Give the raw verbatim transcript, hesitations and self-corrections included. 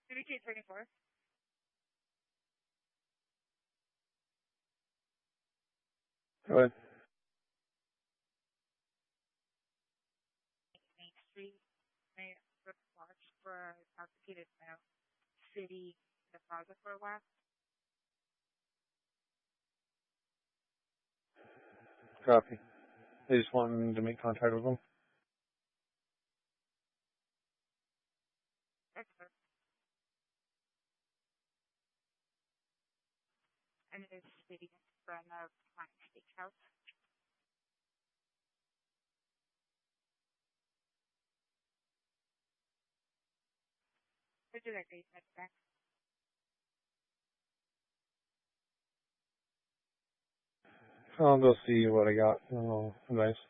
thirty-two twenty-four. Go ahead. Main Street. My request for allocated mail city deposit for a while. Copy. They just want me to make contact with them. That's good. And it is sitting in front of my steakhouse. Would you like to that back? I'll go see what I got. Oh, nice.